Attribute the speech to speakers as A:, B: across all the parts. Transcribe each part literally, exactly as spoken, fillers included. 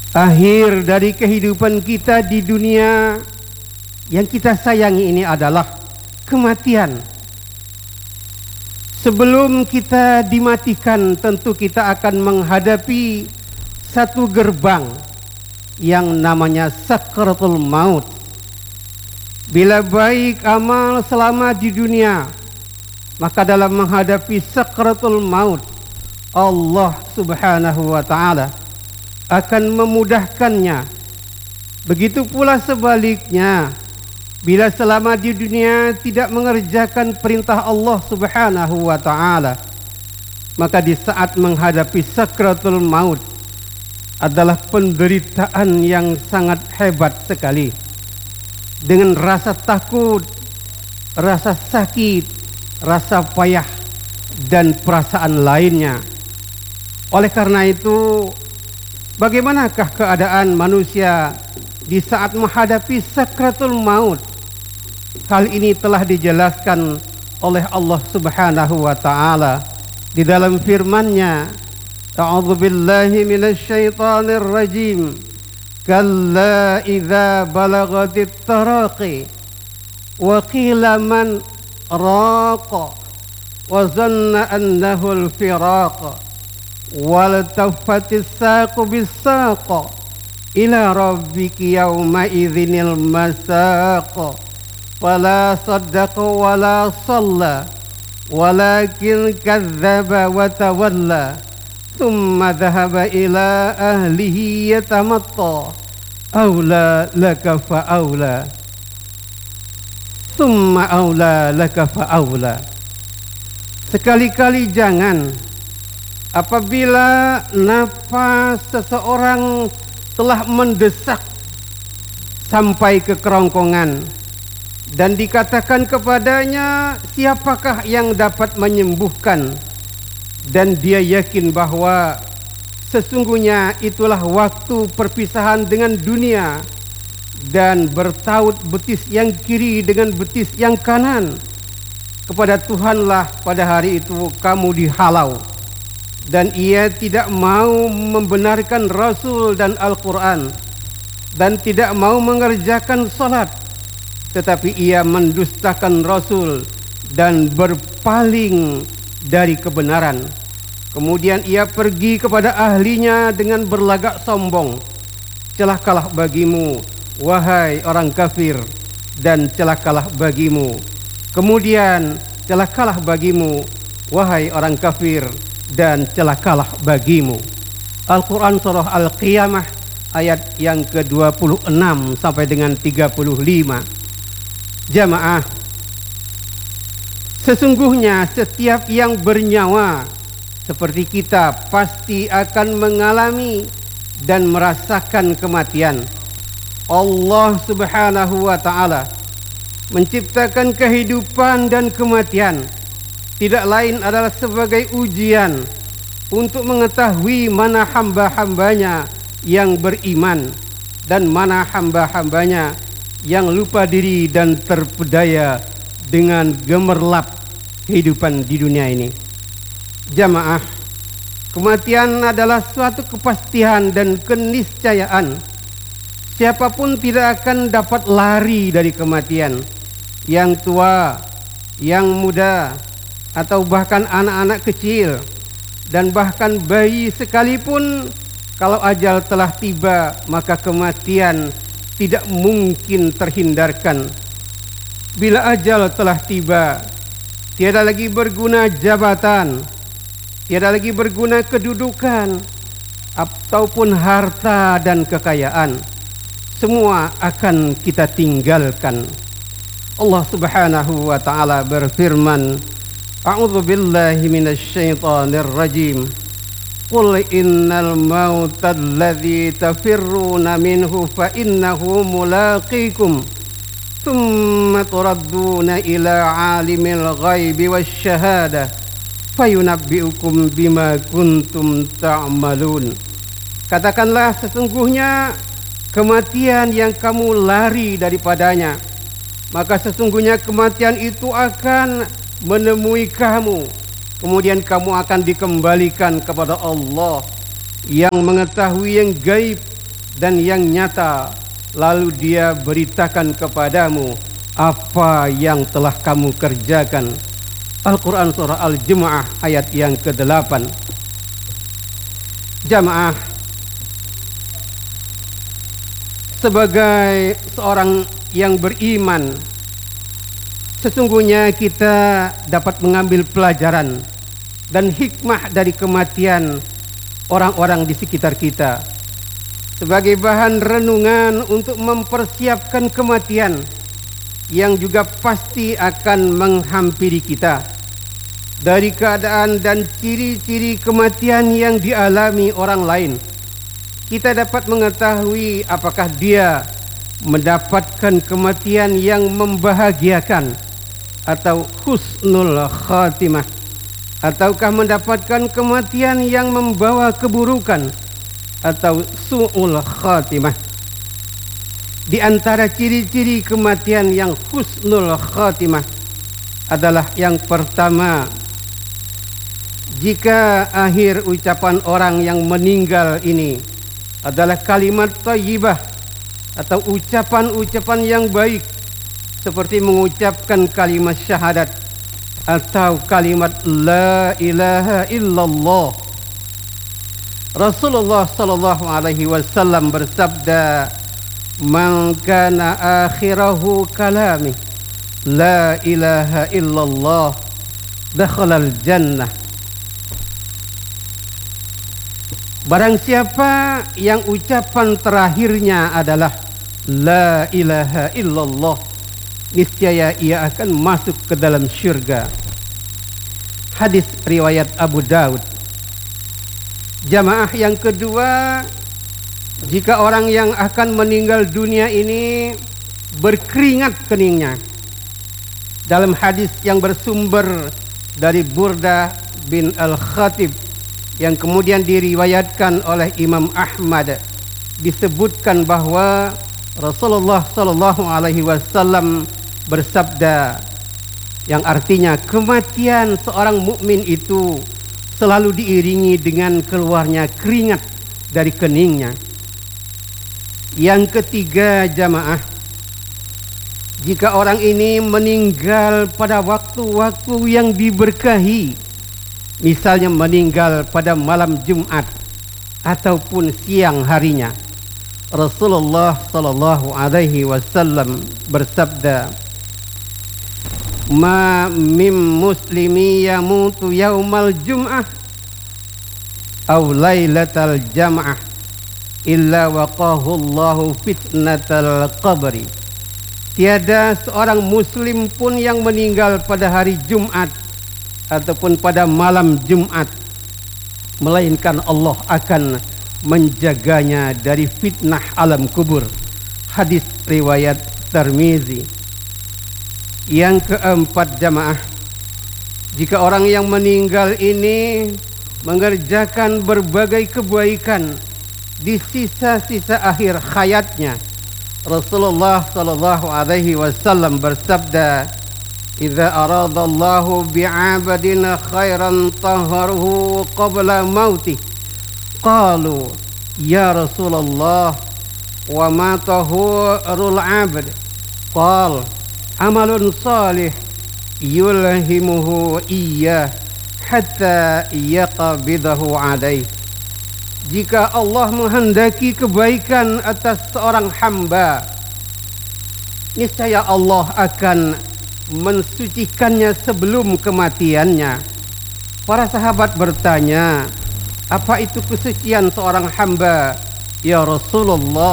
A: Akhir dari kehidupan kita di dunia yang kita sayangi ini adalah kematian. Sebelum kita dimatikan, tentu kita akan menghadapi satu gerbang yang namanya sakratul maut. Bila baik amal selama di dunia, maka dalam menghadapi sakratul maut, Allah subhanahu wa ta'ala akan memudahkannya. Begitu pula sebaliknya, bila selama di dunia tidak mengerjakan perintah Allah subhanahu wa ta'ala, maka di saat menghadapi sakratul maut adalah penderitaan yang sangat hebat sekali. Dengan rasa takut, rasa sakit, rasa payah, dan perasaan lainnya. Oleh karena itu, bagaimanakah keadaan manusia di saat menghadapi sakratul maut? Hal ini telah dijelaskan oleh Allah subhanahu wa ta'ala di dalam firman-Nya, A'udzu billahi minasy syaithanir rajim. Kalla idza balagatit taraqi wa qila man raqa wa zanna annahu al-firaq wal taffatis saqu bis-saq ila rabbiki yawma idzinil masaq fala saddaqa wala shalla walakin kadzdzaba wa tawalla thumma dhahaba ila ahlihi yatamatta aula laka fa aula thumma aula laka fa aula. Sekali-kali jangan apabila nafas seseorang telah mendesak sampai ke kerongkongan dan dikatakan kepadanya, siapakah yang dapat menyembuhkan? Dan dia yakin bahwa sesungguhnya itulah waktu perpisahan dengan dunia, dan bertaut betis yang kiri dengan betis yang kanan. Kepada Tuhanlah pada hari itu kamu dihalau. Dan ia tidak mau membenarkan Rasul dan Al-Quran, dan tidak mau mengerjakan salat, tetapi ia mendustakan Rasul dan berpaling dari kebenaran. Kemudian ia pergi kepada ahlinya dengan berlagak sombong. Celakalah bagimu, wahai orang kafir, dan celakalah bagimu. Kemudian celakalah bagimu, wahai orang kafir, dan celakalah bagimu. Al-Quran surah Al-Qiyamah ayat yang ke dua puluh enam sampai dengan tiga puluh lima. Jamaah, sesungguhnya setiap yang bernyawa seperti kita pasti akan mengalami dan merasakan kematian. Allah subhanahu wa ta'ala menciptakan kehidupan dan kematian tidak lain adalah sebagai ujian untuk mengetahui mana hamba-hambanya yang beriman dan mana hamba-hambanya yang lupa diri dan terpedaya dengan gemerlap kehidupan di dunia ini. Jamaah, kematian adalah suatu kepastian dan keniscayaan. Siapapun tidak akan dapat lari dari kematian. Yang tua, yang muda, atau bahkan anak-anak kecil, dan bahkan bayi sekalipun, kalau ajal telah tiba, maka kematian tidak mungkin terhindarkan. Bila ajal telah tiba, tiada lagi berguna jabatan, tiada lagi berguna kedudukan, ataupun harta dan kekayaan. Semua akan kita tinggalkan. Allah subhanahu wa ta'ala berfirman, A'udzu billahi minasy syaithanir rajim. Qul innal mauta alladzi tafirruna minhu fa innahu mulaqikum thumma turadduna ila 'alimil ghaibi wasy-syahadah fayunabbi'ukum bima kuntum ta'malun. Katakanlah, sesungguhnya kematian yang kamu lari daripadanya, maka sesungguhnya kematian itu akan menemui kamu. Kemudian kamu akan dikembalikan kepada Allah yang mengetahui yang gaib dan yang nyata, lalu dia beritakan kepadamu apa yang telah kamu kerjakan. Al-Quran surah Al-Jumu'ah ayat yang kedelapan. Jamaah, sebagai seorang yang beriman, sesungguhnya kita dapat mengambil pelajaran dan hikmah dari kematian orang-orang di sekitar kita sebagai bahan renungan untuk mempersiapkan kematian yang juga pasti akan menghampiri kita. Dari keadaan dan ciri-ciri kematian yang dialami orang lain, kita dapat mengetahui apakah dia mendapatkan kematian yang membahagiakan atau husnul khatimah, ataukah mendapatkan kematian yang membawa keburukan atau su'ul khatimah. Di antara ciri-ciri kematian yang husnul khatimah adalah yang pertama, jika akhir ucapan orang yang meninggal ini adalah kalimat thayyibah atau ucapan-ucapan yang baik, seperti mengucapkan kalimat syahadat atau kalimat la ilaha illallah. Rasulullah sallallahu alaihi wasallam bersabda, "Man kana akhirahu kalami la ilaha illallah dakhalal jannah." Barang siapa yang ucapan terakhirnya adalah la ilaha illallah, niscaya ia akan masuk ke dalam syurga. Hadis riwayat Abu Daud. Jamaah yang kedua, jika orang yang akan meninggal dunia ini berkeringat keningnya. Dalam hadis yang bersumber dari Burdah bin Al-Khatib yang kemudian diriwayatkan oleh Imam Ahmad, disebutkan bahwa Rasulullah sallallahu alaihi wasallam bersabda, yang artinya kematian seorang mukmin itu selalu diiringi dengan keluarnya keringat dari keningnya. Yang ketiga, jamaah, jika orang ini meninggal pada waktu-waktu yang diberkahi, misalnya meninggal pada malam Jumat ataupun siang harinya, Rasulullah sallallahu alaihi wasallam bersabda, "Ma mim muslimi yamutu yaumal jum'ah aw lailatal jam'ah illa waqahu Allahu fitnatal qabri." Tiada seorang muslim pun yang meninggal pada hari Jumat ataupun pada malam Jumat, melainkan Allah akan menjaganya dari fitnah alam kubur. Hadis riwayat Tirmizi. Yang keempat, jamaah, jika orang yang meninggal ini mengerjakan berbagai kebaikan di sisa-sisa akhir hayatnya, Rasulullah sallallahu alaihi wasallam bersabda, "Idza aradallahu bi'abadin khairan tahharuhu qabla mautih." Qalu, "Ya Rasulullah, wa ma tahurul 'abd?" Qal, "Amalun salih yulhimuhu iyyah hatta yaqbidahu alaih." Jika Allah menghendaki kebaikan atas seorang hamba, niscaya Allah akan mensucikannya sebelum kematiannya. Para sahabat bertanya, "Apa itu kesucian seorang hamba, ya Rasulullah?"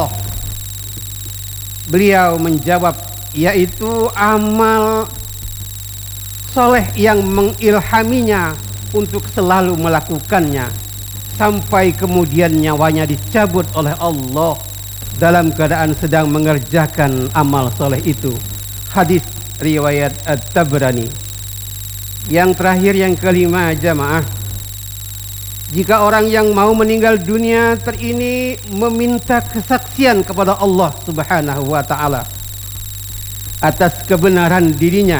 A: Beliau menjawab, yaitu amal soleh yang mengilhaminya untuk selalu melakukannya sampai kemudian nyawanya dicabut oleh Allah dalam keadaan sedang mengerjakan amal soleh itu. Hadis riwayat At-Tabrani. Yang terakhir, yang kelima, jamaah, jika orang yang mau meninggal dunia terini meminta kesaksian kepada Allah Subhanahu wa ta'ala atas kebenaran dirinya,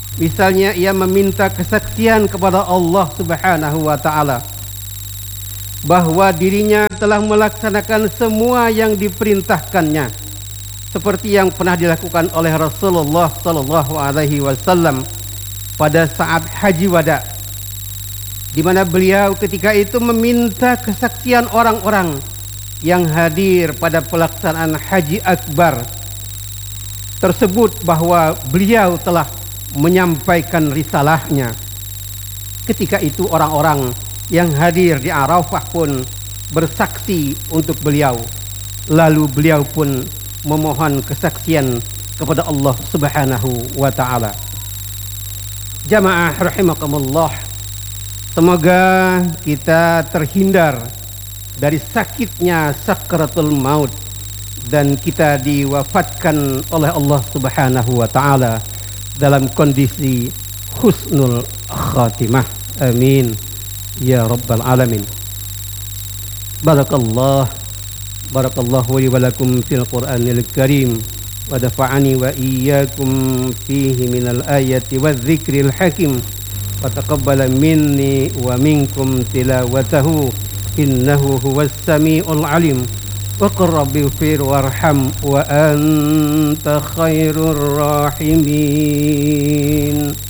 A: misalnya ia meminta kesaksian kepada Allah Subhanahu wa ta'ala bahwa dirinya telah melaksanakan semua yang diperintahkannya, seperti yang pernah dilakukan oleh Rasulullah Sallallahu Alaihi Wasallam pada saat Haji Wada, di mana beliau ketika itu meminta kesaksian orang-orang yang hadir pada pelaksanaan Haji Akbar tersebut bahwa beliau telah menyampaikan risalahnya. Ketika itu orang-orang yang hadir di Arafah pun bersaksi untuk beliau. Lalu beliau pun memohon kesaksian kepada Allah Subhanahu wa taala. Jamaah rahimakumullah, semoga kita terhindar dari sakitnya sakratul maut dan kita diwafatkan oleh Allah Subhanahu wa taala dalam kondisi husnul khatimah. Amin ya rabbal alamin. Barakallah barakallahu li wa lakum fil Qur'anil Karim wa dafa'ani wa iyyakum fihi minal ayati wadh-dhikril hakim wa taqabbala minni wa minkum tilawatahu innahu huwas samiul alim. wa qur rabbighfir warham wa anta khairur rahimin.